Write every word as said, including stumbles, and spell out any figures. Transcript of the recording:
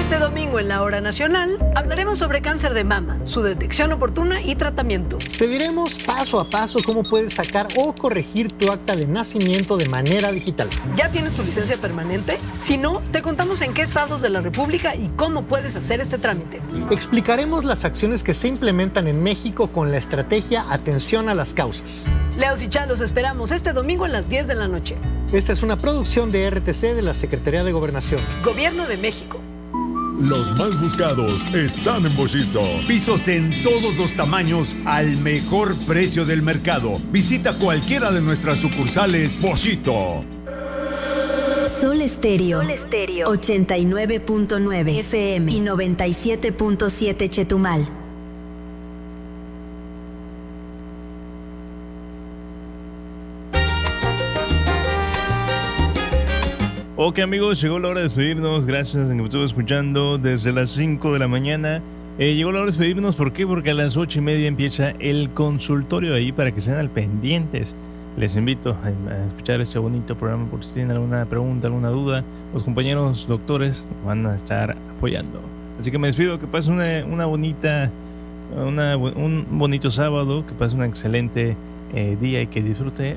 Este domingo en la Hora Nacional hablaremos sobre cáncer de mama, su detección oportuna y tratamiento. Te diremos paso a paso cómo puedes sacar o corregir tu acta de nacimiento de manera digital. ¿Ya tienes tu licencia permanente? Si no, te contamos en qué estados de la República y cómo puedes hacer este trámite. Explicaremos las acciones que se implementan en México con la estrategia Atención a las Causas. Leos y Chá los esperamos este domingo a las diez de la noche. Esta es una producción de R T C de la Secretaría de Gobernación. Gobierno de México. Los más buscados están en Boschito. Pisos en todos los tamaños al mejor precio del mercado. Visita cualquiera de nuestras sucursales Boschito. Sol Estéreo, Sol Estéreo, ochenta y nueve punto nueve F M y noventa y siete punto siete Chetumal. Ok, amigos, llegó la hora de despedirnos. Gracias a que me estuvo escuchando desde las cinco de la mañana. Eh, llegó la hora de despedirnos, ¿por qué? Porque a las ocho y media empieza el consultorio ahí para que sean al pendientes. Les invito a, a escuchar este bonito programa por si tienen alguna pregunta, alguna duda. Los compañeros doctores van a estar apoyando. Así que me despido, que pasen una, una bonita, una, un bonito sábado, que pasen un excelente eh, día y que disfrute